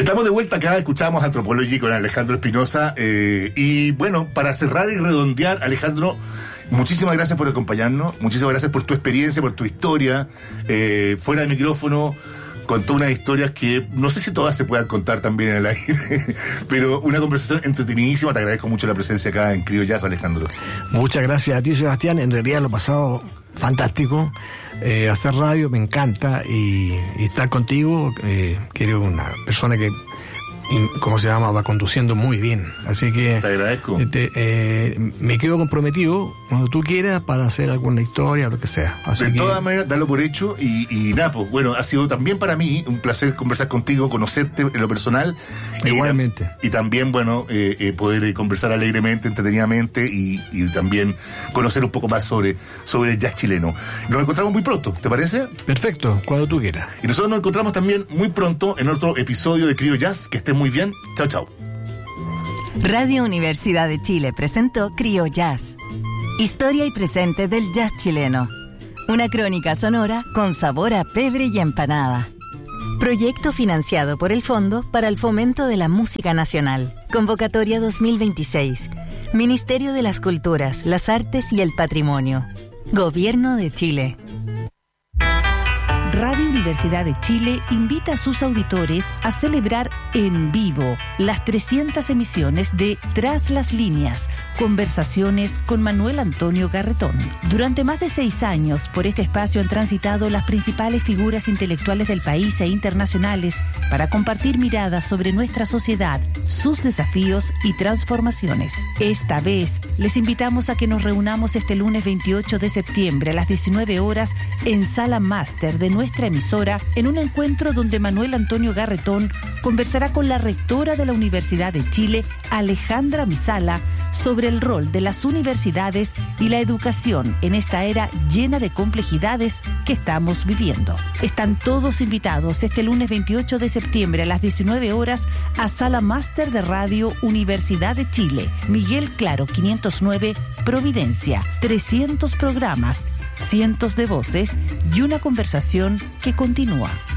Estamos de vuelta acá, escuchamos Anthropology con Alejandro Espinosa. Y bueno, para cerrar y redondear, Alejandro, muchísimas gracias por acompañarnos, muchísimas gracias por tu experiencia, por tu historia, fuera del micrófono. Contó unas historias que no sé si todas se puedan contar también en el aire, pero una conversación entretenidísima. Te agradezco mucho la presencia acá en Crio Jazz, Alejandro. Muchas gracias a ti, Sebastián. En realidad lo he pasado fantástico. Hacer radio me encanta y estar contigo, que eres una persona que, ¿cómo se llama?, va conduciendo muy bien. Así que te agradezco. Me quedo comprometido cuando tú quieras para hacer alguna historia o lo que sea. Así de todas maneras, dalo por hecho y nada, pues bueno, ha sido también para mí un placer conversar contigo, conocerte en lo personal. Igualmente. Y también, bueno, poder conversar alegremente, entretenidamente y también conocer un poco más sobre el jazz chileno. Nos encontramos muy pronto, ¿te parece? Perfecto, cuando tú quieras. Y nosotros nos encontramos también muy pronto en otro episodio de Crio Jazz. Que estén muy bien. Chao, chao. Radio Universidad de Chile presentó Crio Jazz. Historia y presente del jazz chileno. Una crónica sonora con sabor a pebre y empanada. Proyecto financiado por el Fondo para el Fomento de la Música Nacional. Convocatoria 2026. Ministerio de las Culturas, las Artes y el Patrimonio. Gobierno de Chile. Radio Universidad de Chile invita a sus auditores a celebrar en vivo las 300 emisiones de Tras las Líneas, conversaciones con Manuel Antonio Garretón. Durante más de 6 años, por este espacio han transitado las principales figuras intelectuales del país e internacionales para compartir miradas sobre nuestra sociedad, sus desafíos y transformaciones. Esta vez, les invitamos a que nos reunamos este lunes 28 de septiembre a las 19 horas en Sala Máster de nuestra emisora, en un encuentro donde Manuel Antonio Garretón conversará con la rectora de la Universidad de Chile, Alejandra Misala, sobre el rol de las universidades y la educación en esta era llena de complejidades que estamos viviendo. Están todos invitados este lunes 28 de septiembre a las 19 horas a Sala Máster de Radio Universidad de Chile, Miguel Claro 509, Providencia. 300 programas, cientos de voces y una conversación que continúa.